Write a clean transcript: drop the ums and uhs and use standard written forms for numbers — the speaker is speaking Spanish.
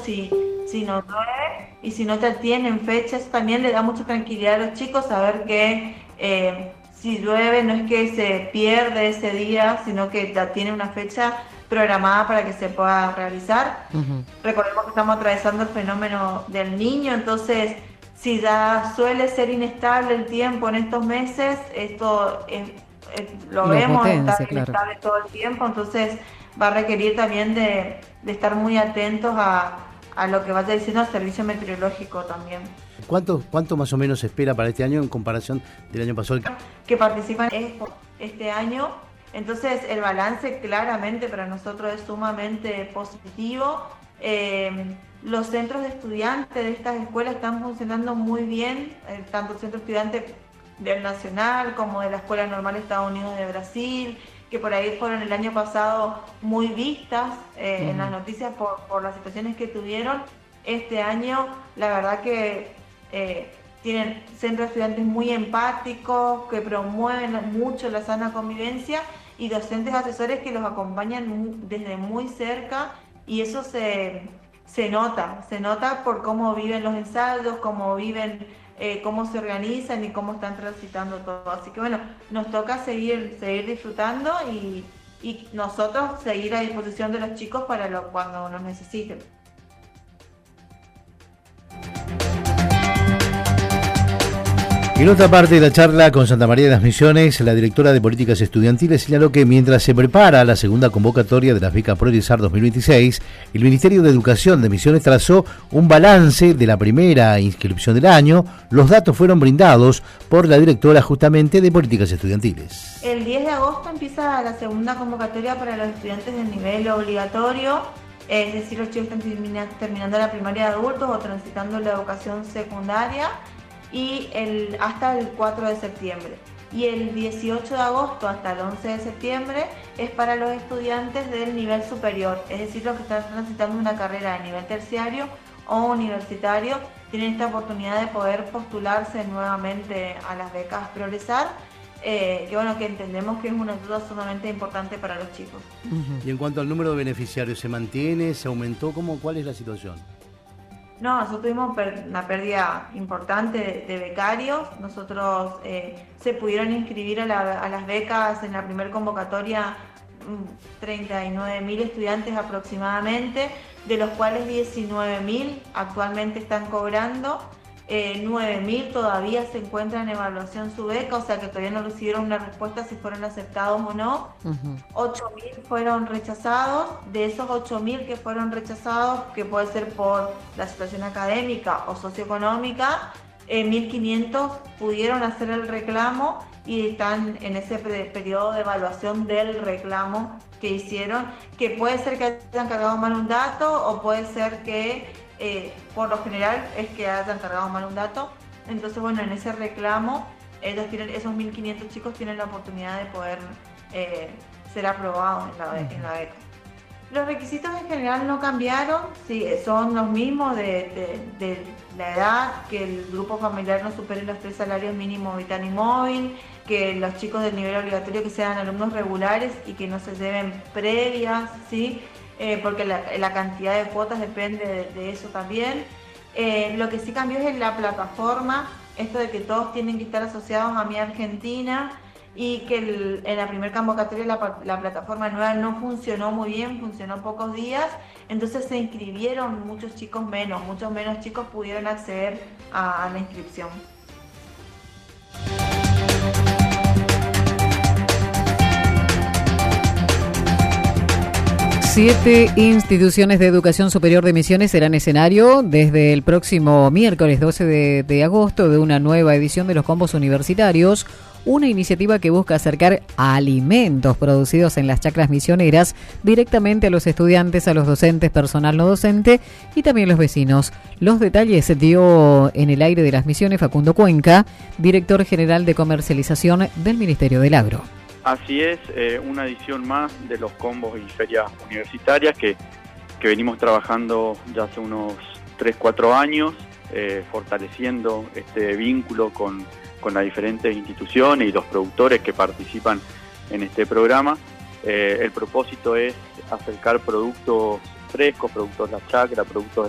si no llueve y si no te tienen fechas, también le da mucha tranquilidad a los chicos saber que si llueve no es que se pierde ese día, sino que ya tiene una fecha programada para que se pueda realizar. Ujú. Recordemos que estamos atravesando el fenómeno del Niño, entonces si ya suele ser inestable el tiempo en estos meses, esto lo Lo vemos, potencia, está claro. inestable todo el tiempo, entonces va a requerir también de estar muy atentos a lo que vaya diciendo el servicio meteorológico también. ¿Cuánto más o menos se espera para este año en comparación del año pasado? Que participan este año, entonces el balance claramente para nosotros es sumamente positivo. Los centros de estudiantes de estas escuelas están funcionando muy bien, tanto el centro estudiante del Nacional como de la Escuela Normal Estados Unidos de Brasil, que por ahí fueron el año pasado muy vistas en las noticias por las situaciones que tuvieron. Este año la verdad que tienen centros de estudiantes muy empáticos, que promueven mucho la sana convivencia y docentes asesores que los acompañan desde muy cerca, y eso se nota por cómo viven los ensayos, cómo viven, cómo se organizan y cómo están transitando todo. Así que bueno, nos toca seguir disfrutando y nosotros seguir a disposición de los chicos para cuando nos necesiten. En otra parte de la charla con Santa María de las Misiones, la directora de Políticas Estudiantiles señaló que mientras se prepara la segunda convocatoria de las becas Progresar 2026, el Ministerio de Educación de Misiones trazó un balance de la primera inscripción del año. Los datos fueron brindados por la directora justamente de Políticas Estudiantiles. El 10 de agosto empieza la segunda convocatoria para los estudiantes del nivel obligatorio, es decir, los chicos están terminando la primaria de adultos o transitando la educación secundaria, y hasta el 4 de septiembre. Y el 18 de agosto hasta el 11 de septiembre es para los estudiantes del nivel superior, es decir, los que están transitando una carrera de nivel terciario o universitario, tienen esta oportunidad de poder postularse nuevamente a las becas Progresar, que bueno, que entendemos que es una ayuda sumamente importante para los chicos. Y en cuanto al número de beneficiarios, ¿se mantiene? ¿Se aumentó? ¿Cuál es la situación? No, nosotros tuvimos una pérdida importante de becarios. Nosotros se pudieron inscribir a las becas en la primera convocatoria 39.000 estudiantes aproximadamente, de los cuales 19.000 actualmente están cobrando. 9.000 todavía se encuentran en evaluación su beca, o sea que todavía no recibieron una respuesta si fueron aceptados o no. 8.000 fueron rechazados. De esos 8.000 que fueron rechazados, que puede ser por la situación académica o socioeconómica, 1.500 pudieron hacer el reclamo y están en ese periodo de evaluación del reclamo que hicieron, que puede ser que hayan cargado mal un dato o puede ser que por lo general es que hayan cargado mal un dato. Entonces bueno, en ese reclamo esos 1.500 chicos tienen la oportunidad de poder ser aprobados en la beca. Los requisitos en general no cambiaron, sí, son los mismos de la edad, que el grupo familiar no supere los 3 salarios mínimos vital y móvil, que los chicos del nivel obligatorio que sean alumnos regulares y que no se lleven previas, ¿sí? Porque la cantidad de cuotas depende de eso también. Lo que sí cambió es en la plataforma, esto de que todos tienen que estar asociados a Mi Argentina, y que en la primera convocatoria la plataforma nueva no funcionó muy bien, funcionó pocos días, entonces se inscribieron muchos menos chicos pudieron acceder a la inscripción. 7 instituciones de educación superior de Misiones serán escenario desde el próximo miércoles 12 de agosto de una nueva edición de los combos universitarios, una iniciativa que busca acercar alimentos producidos en las chacras misioneras directamente a los estudiantes, a los docentes, personal no docente y también los vecinos. Los detalles dio en el aire de las Misiones Facundo Cuenca, director general de comercialización del Ministerio del Agro. Así es, una edición más de los combos y ferias universitarias que venimos trabajando ya hace unos 3-4 años, fortaleciendo este vínculo con las diferentes instituciones y los productores que participan en este programa. El propósito es acercar productos frescos, productos de la chacra, productos de